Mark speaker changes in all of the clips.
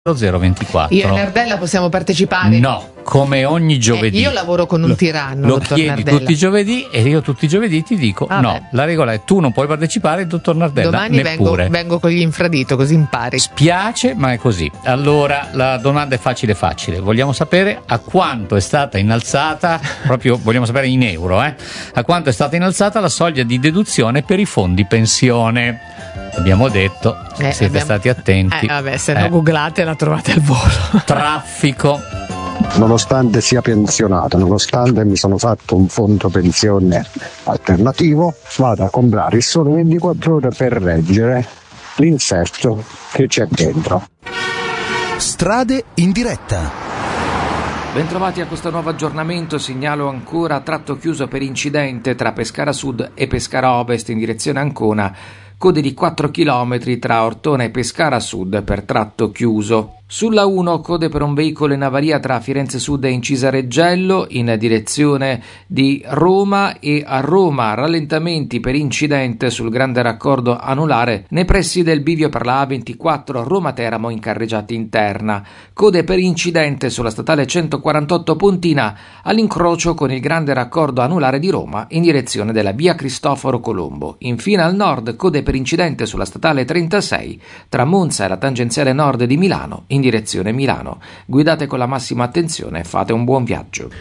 Speaker 1: 024.
Speaker 2: Io e Nardella possiamo partecipare?
Speaker 1: No, come ogni giovedì.
Speaker 2: Io lavoro con un tiranno.
Speaker 1: Lo
Speaker 2: dottor
Speaker 1: chiedi
Speaker 2: Nardella.
Speaker 1: tutti i giovedì e io tutti i giovedì ti dico no. La regola è tu non puoi partecipare, il dottor Nardella
Speaker 2: domani
Speaker 1: neppure.
Speaker 2: vengo con gli infradito così impari.
Speaker 1: Spiace, ma è così. Allora, la domanda è facile. Vogliamo sapere a quanto è stata innalzata, proprio vogliamo sapere in euro, a quanto è stata innalzata la soglia di deduzione per i fondi pensione. Abbiamo detto, siete stati attenti.
Speaker 2: Se no googlate la trovate al volo.
Speaker 1: Traffico.
Speaker 3: Nonostante sia pensionato, nonostante mi sono fatto un fondo pensione alternativo, vado a comprare il Sole 24 Ore per leggere l'inserto che c'è dentro.
Speaker 4: Strade in diretta.
Speaker 5: Bentrovati a questo nuovo aggiornamento. Segnalo ancora tratto chiuso per incidente tra Pescara Sud e Pescara Ovest in direzione Ancona. Code di 4 km tra Ortona e Pescara Sud per tratto chiuso. Sulla 1 code per un veicolo in avaria tra Firenze Sud e Incisareggello in direzione di Roma, e a Roma rallentamenti per incidente sul grande raccordo anulare nei pressi del bivio per la A24 Roma-Teramo in carreggiata interna. Code per incidente sulla statale 148 Pontina all'incrocio con il grande raccordo anulare di Roma in direzione della via Cristoforo Colombo. Infine al nord code per incidente sulla statale 36 tra Monza e la tangenziale nord di Milano in direzione Milano. Guidate con la massima attenzione e fate un buon viaggio.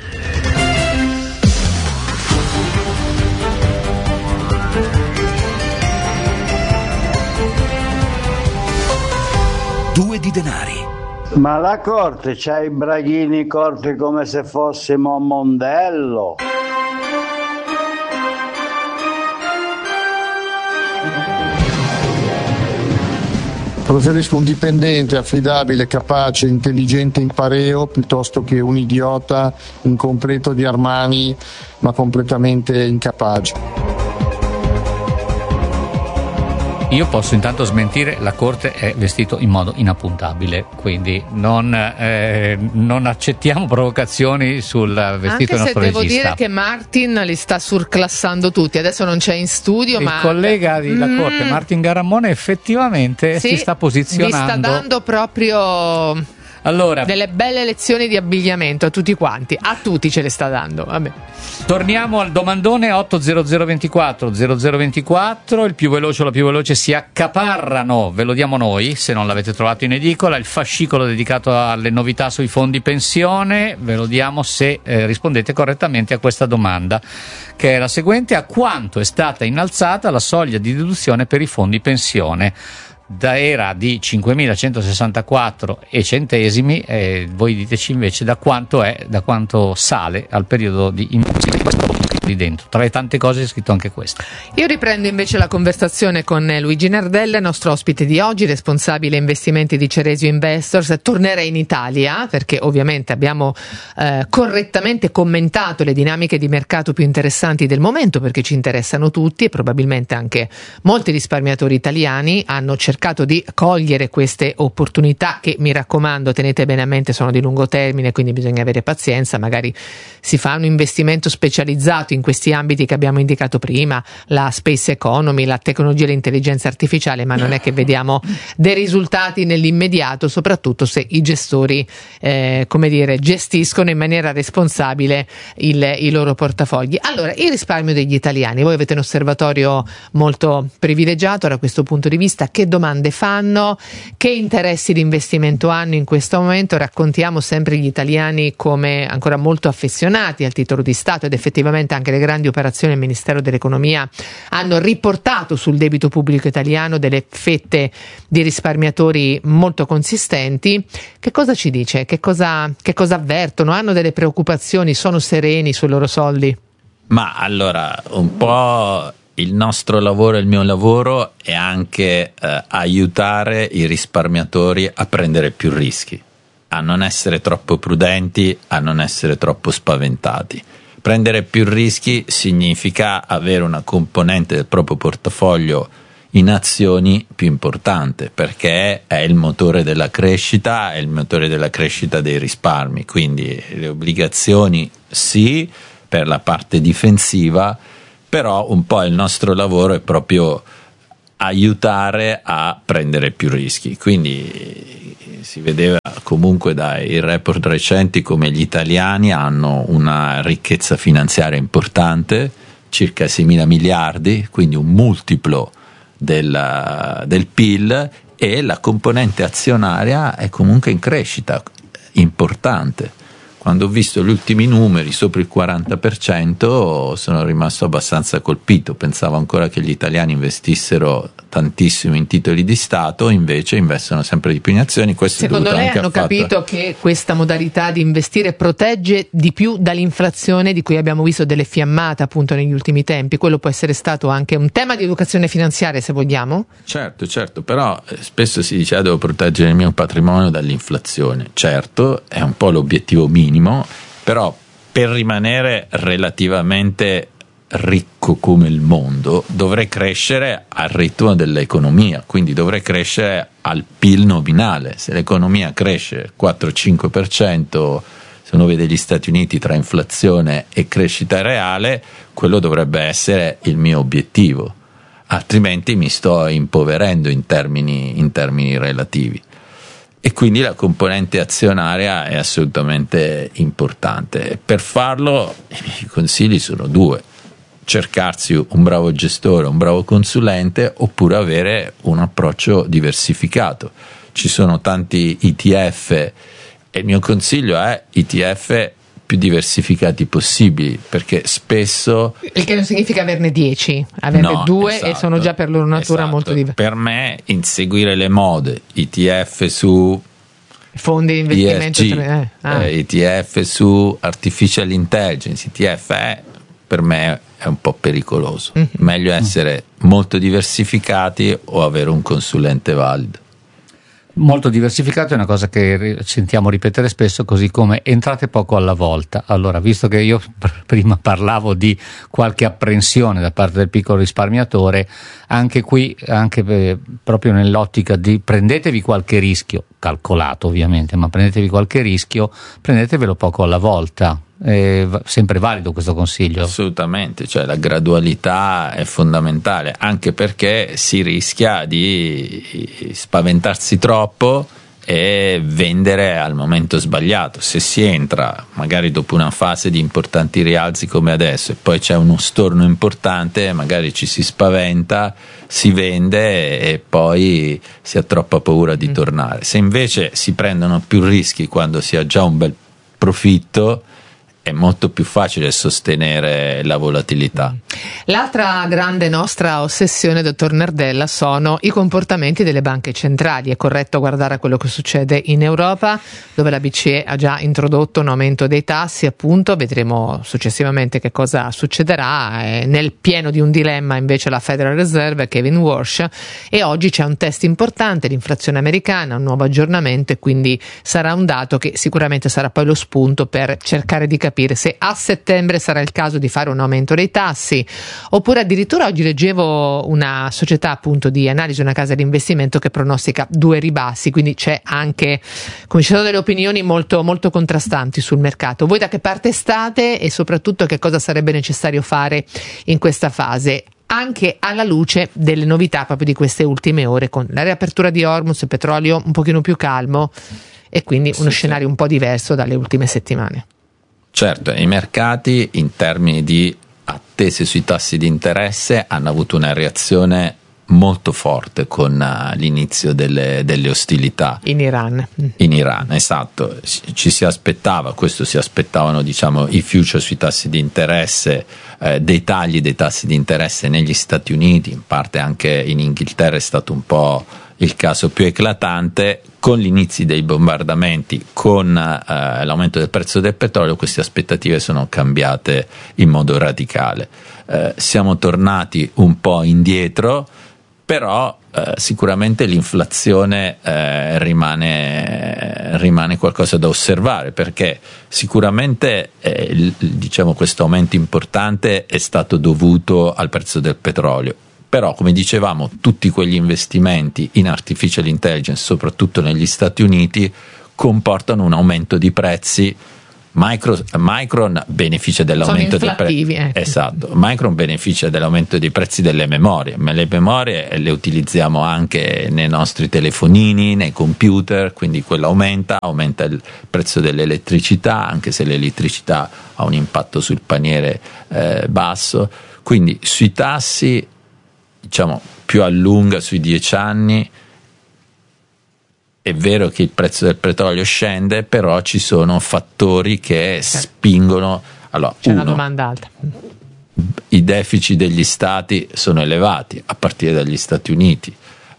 Speaker 4: Due di denari.
Speaker 6: Ma la corte c'ha i braghini corti come se fossimo a Mondello.
Speaker 7: Preferisco un dipendente affidabile, capace, intelligente in pareo piuttosto che un idiota incompleto di Armani ma completamente incapace.
Speaker 1: Io posso intanto smentire, la Corte è vestito in modo inappuntabile, quindi non accettiamo provocazioni sul vestito del nostro regista.
Speaker 2: Anche se devo dire che Martin li sta surclassando tutti, adesso non c'è in studio,
Speaker 1: il collega della Corte, Martin Garamone, effettivamente si sta posizionando.
Speaker 2: Vi sta dando proprio delle belle lezioni di abbigliamento a tutti quanti, a tutti ce le sta dando. Vabbè.
Speaker 1: Torniamo al domandone 80024 0024, il più veloce o la più veloce si accaparrano, ve lo diamo noi se non l'avete trovato in edicola, il fascicolo dedicato alle novità sui fondi pensione, ve lo diamo se rispondete correttamente a questa domanda, che è la seguente: a quanto è stata innalzata la soglia di deduzione per i fondi pensione? Era di 5.164 centesimi, voi diteci invece da quanto sale al periodo di di dentro. Tra le tante cose è scritto anche questo.
Speaker 2: Io riprendo invece la conversazione con Luigi Nardella, nostro ospite di oggi, responsabile investimenti di Ceresio Investors. Tornerei in Italia perché ovviamente abbiamo correttamente commentato le dinamiche di mercato più interessanti del momento, perché ci interessano tutti e probabilmente anche molti risparmiatori italiani hanno cercato di cogliere queste opportunità che, mi raccomando, tenete bene a mente, sono di lungo termine, quindi bisogna avere pazienza, magari si fa un investimento specializzato in questi ambiti che abbiamo indicato prima, la space economy, la tecnologia e l'intelligenza artificiale, ma non è che vediamo dei risultati nell'immediato, soprattutto se i gestori gestiscono in maniera responsabile i loro portafogli. Allora, il risparmio degli italiani, voi avete un osservatorio molto privilegiato da questo punto di vista, che domande fanno, che interessi di investimento hanno in questo momento? Raccontiamo sempre gli italiani come ancora molto affezionati al titolo di Stato, ed effettivamente anche le grandi operazioni del Ministero dell'Economia hanno riportato sul debito pubblico italiano delle fette di risparmiatori molto consistenti. Che cosa ci dice? Che cosa avvertono? Hanno delle preoccupazioni? Sono sereni sui loro soldi?
Speaker 8: Ma allora, un po' il nostro lavoro e il mio lavoro è anche aiutare i risparmiatori a prendere più rischi, a non essere troppo prudenti, a non essere troppo spaventati. Prendere più rischi significa avere una componente del proprio portafoglio in azioni più importante, perché è il motore della crescita, è il motore della crescita dei risparmi. Quindi le obbligazioni sì, per la parte difensiva, però un po' il nostro lavoro è proprio aiutare a prendere più rischi. Quindi si vedeva comunque dai report recenti come gli italiani hanno una ricchezza finanziaria importante, circa 6.000 miliardi, quindi un multiplo del PIL, e la componente azionaria è comunque in crescita importante. Quando ho visto gli ultimi numeri sopra il 40% sono rimasto abbastanza colpito, pensavo ancora che gli italiani investissero tantissimo in titoli di Stato, invece investono sempre di più in azioni. Questo
Speaker 2: secondo lei hanno capito che questa modalità di investire protegge di più dall'inflazione di cui abbiamo visto delle fiammate appunto negli ultimi tempi? Quello può essere stato anche un tema di educazione finanziaria, se vogliamo?
Speaker 8: Certo, però spesso si dice devo proteggere il mio patrimonio dall'inflazione. Certo, è un po' l'obiettivo minimo, però per rimanere relativamente ricco come il mondo dovrei crescere al ritmo dell'economia, quindi dovrei crescere al PIL nominale. Se l'economia cresce 4-5%, se uno vede gli Stati Uniti tra inflazione e crescita reale, quello dovrebbe essere il mio obiettivo, altrimenti mi sto impoverendo in termini relativi. E quindi la componente azionaria è assolutamente importante. Per farlo i miei consigli sono due: cercarsi un bravo gestore, un bravo consulente, oppure avere un approccio diversificato. Ci sono tanti ETF e il mio consiglio è ETF più diversificati possibili, perché spesso,
Speaker 2: il che non significa averne 10, averne 2, esatto, e sono già per loro natura molto diversi.
Speaker 8: Per me inseguire le mode, ETF su
Speaker 2: fondi di investimento,
Speaker 8: ETF su artificial intelligence, ETF per me è un po' pericoloso. Meglio essere molto diversificati o avere un consulente valido.
Speaker 1: Molto diversificato è una cosa che sentiamo ripetere spesso, così come entrate poco alla volta. Allora, visto che io prima parlavo di qualche apprensione da parte del piccolo risparmiatore, anche qui, proprio nell'ottica di prendetevi qualche rischio, calcolato ovviamente, ma prendetevi qualche rischio, prendetevelo poco alla volta. È sempre valido questo consiglio?
Speaker 8: Assolutamente, cioè la gradualità è fondamentale, anche perché si rischia di spaventarsi troppo e vendere al momento sbagliato. Se si entra magari dopo una fase di importanti rialzi come adesso e poi c'è uno storno importante, magari ci si spaventa, si vende e poi si ha troppa paura di tornare. Se invece si prendono più rischi quando si ha già un bel profitto, è molto più facile sostenere la volatilità.
Speaker 2: L'altra grande nostra ossessione, dottor Nardella, sono i comportamenti delle banche centrali. È corretto guardare a quello che succede in Europa, dove la BCE ha già introdotto un aumento dei tassi, appunto. Vedremo successivamente che cosa succederà. Nel pieno di un dilemma invece la Federal Reserve, Kevin Warsh, e oggi c'è un test importante, l'inflazione americana, un nuovo aggiornamento, e quindi sarà un dato che sicuramente sarà poi lo spunto per cercare di capire se a settembre sarà il caso di fare un aumento dei tassi, oppure addirittura oggi leggevo una società appunto di analisi, una casa di investimento che pronostica 2 ribassi, quindi c'è anche, come ci sono, delle opinioni molto, molto contrastanti sul mercato. Voi da che parte state e soprattutto che cosa sarebbe necessario fare in questa fase, anche alla luce delle novità proprio di queste ultime ore, con la riapertura di Hormuz, il petrolio un pochino più calmo e quindi uno scenario un po' diverso dalle ultime settimane?
Speaker 8: Certo, i mercati in termini di attese sui tassi di interesse hanno avuto una reazione molto forte con l'inizio delle ostilità
Speaker 2: in Iran.
Speaker 8: In Iran, esatto. Ci si aspettava, questo si aspettavano diciamo i future sui tassi di interesse, dei tagli dei tassi di interesse negli Stati Uniti, in parte anche in Inghilterra è stato un po' il caso più eclatante. Con l'inizio dei bombardamenti, con l'aumento del prezzo del petrolio, queste aspettative sono cambiate in modo radicale. Siamo tornati un po' indietro, però sicuramente l'inflazione rimane qualcosa da osservare, perché sicuramente diciamo questo aumento importante è stato dovuto al prezzo del petrolio. Però, come dicevamo, tutti quegli investimenti in artificial intelligence, soprattutto negli Stati Uniti, comportano un aumento di prezzi Micron beneficia dell'aumento dei prezzi. Esatto, Micron beneficia dell'aumento dei prezzi delle memorie, ma le memorie le utilizziamo anche nei nostri telefonini, nei computer, quindi quello aumenta il prezzo dell'elettricità, anche se l'elettricità ha un impatto sul paniere basso. Quindi sui tassi, diciamo più a lunga, sui 10 anni, è vero che il prezzo del petrolio scende, però ci sono fattori che spingono. Allora,
Speaker 2: c'è una domanda alta.
Speaker 8: I deficit degli stati sono elevati, a partire dagli Stati Uniti.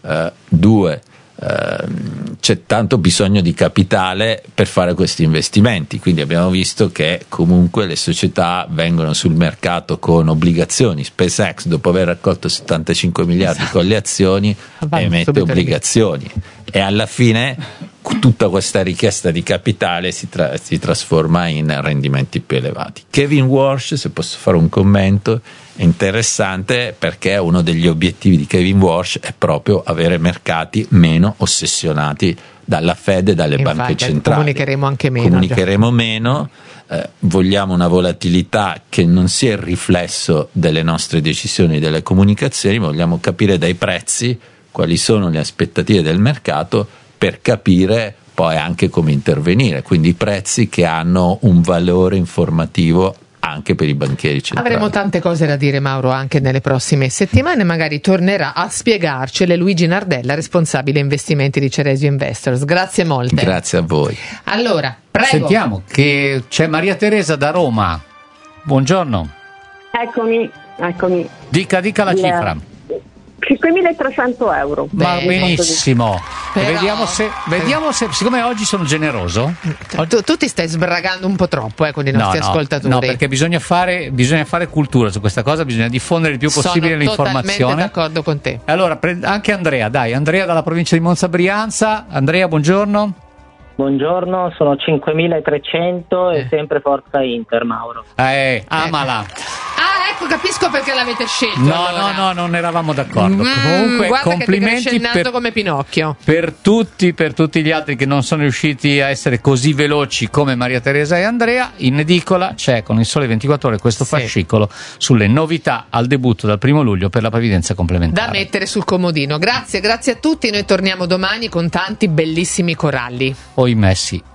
Speaker 8: 2, c'è tanto bisogno di capitale per fare questi investimenti, quindi abbiamo visto che comunque le società vengono sul mercato con obbligazioni. SpaceX, dopo aver raccolto 75 miliardi con le azioni, emette obbligazioni e alla fine tutta questa richiesta di capitale si trasforma in rendimenti più elevati. Kevin Walsh, se posso fare un commento, è interessante perché uno degli obiettivi di Kevin Walsh è proprio avere mercati meno ossessionati dalla Fed e dalle banche centrali. Comunicheremo meno. Vogliamo una volatilità che non sia il riflesso delle nostre decisioni, delle comunicazioni, vogliamo capire dai prezzi quali sono le aspettative del mercato per capire poi anche come intervenire, quindi i prezzi che hanno un valore informativo anche per i banchieri centrali.
Speaker 2: Avremo tante cose da dire, Mauro, anche nelle prossime settimane. Magari tornerà a spiegarcele Luigi Nardella, responsabile investimenti di Ceresio Investors. Grazie molte.
Speaker 8: Grazie a voi.
Speaker 2: Allora, prego.
Speaker 1: Sentiamo che c'è Maria Teresa da Roma. Buongiorno.
Speaker 9: Eccomi.
Speaker 1: Dica la cifra.
Speaker 9: 5.300 euro.
Speaker 1: Va benissimo. Vediamo se, siccome oggi sono generoso.
Speaker 2: Tu ti stai sbragando un po' troppo con i nostri ascoltatori.
Speaker 1: No, perché bisogna fare cultura su questa cosa, bisogna diffondere il più possibile l'informazione.
Speaker 2: Sono totalmente d'accordo con te.
Speaker 1: Allora, anche Andrea dalla provincia di Monza Brianza. Andrea, buongiorno.
Speaker 10: Buongiorno, sono 5.300 e sempre Forza Inter, Mauro.
Speaker 1: Amala.
Speaker 2: Ecco, capisco perché l'avete scelto.
Speaker 1: No, non eravamo d'accordo. Comunque, complimenti
Speaker 2: come Pinocchio.
Speaker 1: Per tutti gli altri che non sono riusciti a essere così veloci come Maria Teresa e Andrea. In edicola c'è con il Sole 24 Ore questo fascicolo sulle novità al debutto dal 1 luglio per la previdenza complementare.
Speaker 2: Da mettere sul comodino. Grazie a tutti. Noi torniamo domani con tanti bellissimi coralli.
Speaker 1: O i messi